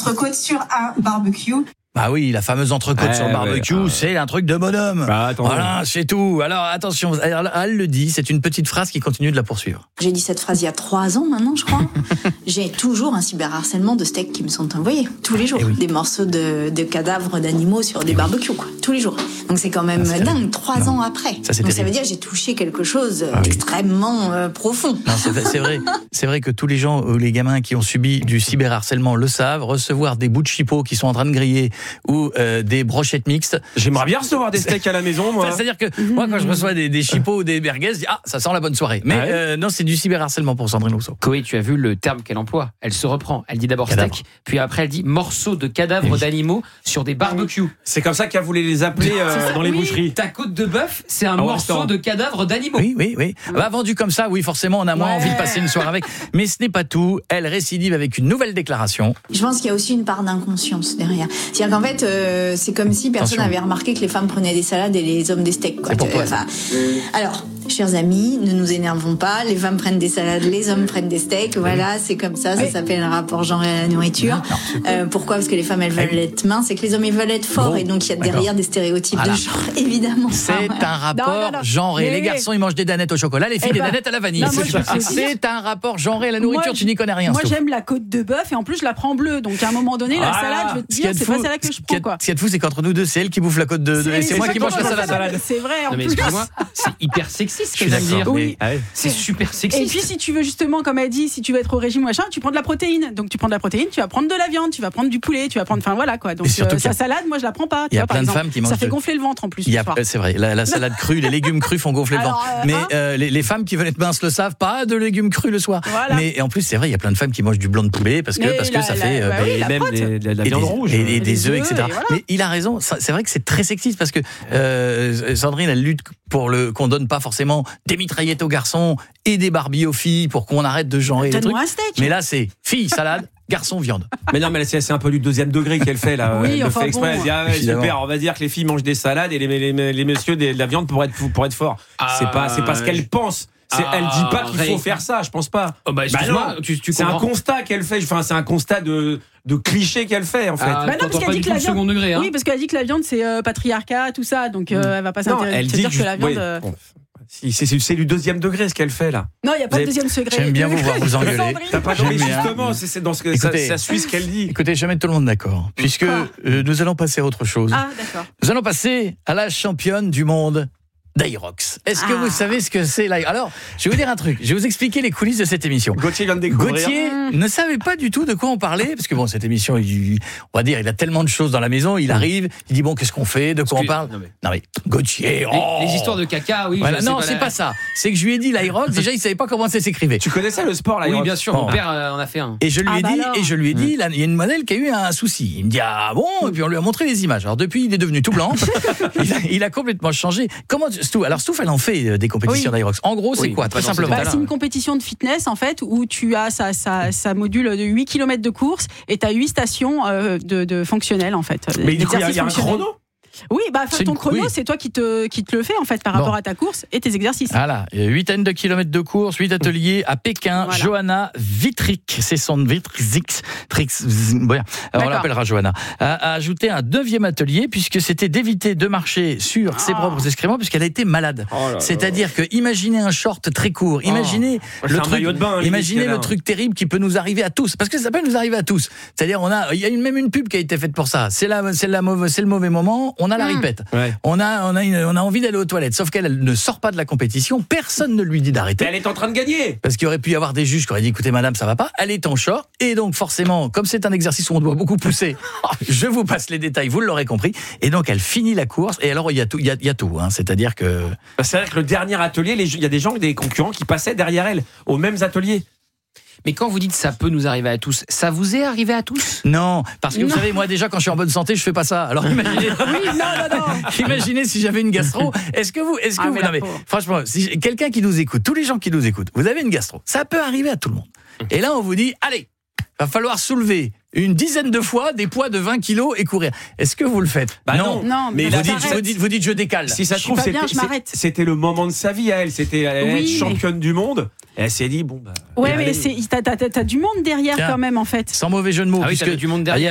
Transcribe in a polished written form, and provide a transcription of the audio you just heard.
entrecôte sur un barbecue. Bah oui, la fameuse entrecôte sur le barbecue, c'est un truc de bonhomme. Voilà, c'est tout. Alors attention, elle le dit, c'est une petite phrase qui continue de la poursuivre. J'ai dit cette phrase il y a 3 ans maintenant, je crois. J'ai toujours un cyberharcèlement de steaks qui me sont envoyés, tous les jours. Des morceaux de cadavres d'animaux sur des barbecues, quoi, tous les jours. Donc c'est quand même dingue, 3 ans après. Donc ça veut dire que j'ai touché quelque chose d'extrêmement profond. Non, c'est vrai. C'est vrai que tous les gens, les gamins qui ont subi du cyberharcèlement le savent, recevoir des bouts de chipot qui sont en train de griller ou des brochettes mixtes. J'aimerais bien recevoir des steaks à la maison, moi. Enfin, c'est-à-dire que moi, quand je reçois des chipots ou des merguez, je dis ça sent la bonne soirée. Mais non, c'est du cyberharcèlement pour Sandrine Rousseau. Koé, tu as vu le terme qu'elle emploie. Elle se reprend. Elle dit d'abord steak, puis après elle dit morceaux de cadavres d'animaux sur des barbecues. C'est comme ça qu'elle voulait les appeler dans les boucheries. Ta côte de bœuf, c'est un morceau de cadavre d'animaux. Oui. Bah, vendu comme ça, oui, forcément, on a moins envie de passer une soirée avec. Mais ce n'est pas tout. Elle récidive avec une nouvelle déclaration. Je pense qu'il y a aussi une part d'inconscience derrière. C'est-à-dire qu'en fait, c'est comme si personne n'avait remarqué que les femmes prenaient des salades et les hommes des steaks. Quoi. C'est pour toi, alors, chers amis, ne nous énervons pas. Les femmes prennent des salades, les hommes prennent des steaks. Voilà, c'est comme ça. Ça s'appelle un rapport genre à la nourriture. Pourquoi ? Parce que les femmes, elles veulent être minces et que les hommes, ils veulent être forts. Et donc, il y a derrière des stéréotypes de genre, évidemment. C'est un rapport genré. Les garçons, ils mangent des danettes au chocolat. Les filles, des danettes à la vanille. C'est un rapport genré à la nourriture. Tu n'y connais rien. Moi, j'aime la côte de bœuf et en plus, je la prends bleue. Donc, à un moment donné, la salade, je veux te dire, c'est pas celle-là que je prends, quoi. Ce qu'il y a de fou, c'est qu'entre nous deux, c'est elle qui bouffe la côte de et c'est moi qui mange la salade. C'est vrai, en plus. Excuse-moi, c'est hyper sexiste ce que je viens de dire. Oui. C'est super sexiste. Et puis, si tu veux justement, comme elle dit, si tu veux être au régime ou machin, tu prends de la protéine. Donc, tu prends de la protéine, tu vas prendre de la viande, tu vas prendre du poulet, tu vas prendre. Enfin, voilà, quoi. Donc, sa salade, moi, je la prends pas. Il y a plein de femmes qui mangent. Ça fait gonfler le ventre en plus. C'est vrai, la salade crue, les légumes crus font gonfler le ventre. Mais les femmes qui veulent être minces le savent, pas de légumes crus le soir. Mais en plus, c'est vrai, il y a plein de femmes qui mangent du blanc de poulet parce que ça fait même de la viande rouge et des œufs, etc. Mais il a raison, c'est vrai que c'est très sexiste parce que Sandrine, elle lutte pour qu'on donne pas forcément des mitraillettes aux garçons et des Barbies aux filles pour qu'on arrête de genrer les trucs. Mais là, c'est fille salade, garçon viande. Mais non, mais c'est un peu du 2e degré qu'elle fait là. Elle fait exprès. Elle dit super, on va dire que les filles mangent des salades et les messieurs de la viande pour être forts. C'est pas ce qu'elle pense. Elle dit pas qu'il faut faire ça, je pense pas. Non, c'est un constat qu'elle fait. Enfin, c'est un constat de cliché qu'elle fait en fait. Non, parce qu'elle dit que la viande, second degré. Oui, parce qu'elle dit que la viande c'est patriarcat, tout ça, donc elle va pas s'intéresser. Elle dit que la viande. C'est du 2e degré ce qu'elle fait là. Non, il n'y a pas de 2e degré. J'aime bien vous voir vous engueuler. T'as pas compris justement, c'est dans ce que ça suit ce qu'elle dit. Écoutez, je vais mettre tout le monde d'accord, puisque nous allons passer à autre chose. Ah, d'accord. Nous allons passer à la championne du monde d'Aerox. Est-ce que vous savez ce que c'est l'Aerox ? Alors, je vais vous dire un truc. Je vais vous expliquer les coulisses de cette émission. Gauthier vient de découvrir. Gauthier ne savait pas du tout de quoi on parlait, parce que bon, cette émission, on va dire, il a tellement de choses dans la maison, il arrive, il dit bon, qu'est-ce qu'on fait, de quoi on parle ? Non mais Gauthier, les histoires de caca, oui. Voilà, non, c'est pas ça. C'est que je lui ai dit l'Aerox, déjà il savait pas comment ça s'écrivait. Tu connaissais le sport l'Aerox ? Oui, bien sûr, mon père en a fait un. Et je lui ai dit, il y a une modèle qui a eu un souci. Il me dit bon, et puis on lui a montré les images. Alors depuis, il est devenu tout blanc. il a complètement changé. Alors Stouff, elle en fait des compétitions d'Aerox. En gros, c'est quoi, très simplement? C'est une compétition de fitness en fait où tu as ça module de 8 km de course et tu as 8 stations de fonctionnelles en fait. Mais du coup, il y a un chrono? Oui, ton chrono, c'est toi qui te le fais en fait par rapport à ta course et tes exercices. Voilà, 8 de kilomètres de course, 8 ateliers à Pékin. Voilà. Johanna Wittrich, c'est son Wittrich, on l'appellera Johanna, a ajouté un 9e atelier puisque c'était d'éviter de marcher sur ses propres excréments puisqu'elle a été malade. C'est-à-dire que imaginez un short très court, imaginez le truc terrible qui peut nous arriver à tous, parce que ça peut nous arriver à tous. C'est-à-dire il y a même une pub qui a été faite pour ça. C'est le mauvais moment. On a la ripette. On a envie d'aller aux toilettes. Sauf qu'elle ne sort pas de la compétition. Personne ne lui dit d'arrêter. Mais elle est en train de gagner. Parce qu'il aurait pu y avoir des juges qui auraient dit écoutez madame, ça va pas. Elle est en short. Et donc forcément, comme c'est un exercice où on doit beaucoup pousser, je vous passe les détails, vous l'aurez compris. Et donc elle finit la course. Et alors il y a tout. C'est-à-dire que le dernier atelier, il y a des concurrents qui passaient derrière elle aux mêmes ateliers. Mais quand vous dites ça peut nous arriver à tous, ça vous est arrivé à tous ? Non, parce que vous savez, moi déjà quand je suis en bonne santé, je fais pas ça. Alors imaginez, imaginez si j'avais une gastro. Est-ce que vous, non mais franchement, si quelqu'un qui nous écoute, tous les gens qui nous écoutent, vous avez une gastro, ça peut arriver à tout le monde. Et là on vous dit, allez, va falloir soulever une dizaine de fois des poids de 20 kilos et courir. Est-ce que vous le faites ? Non, mais vous dites je décale. Si ça se trouve, c'était le moment de sa vie à elle. C'était être championne du monde. Et elle s'est dit, Ouais, mais t'as du monde derrière quand même en fait. Sans mauvais jeu de mots. Ah oui, t'as du monde derrière.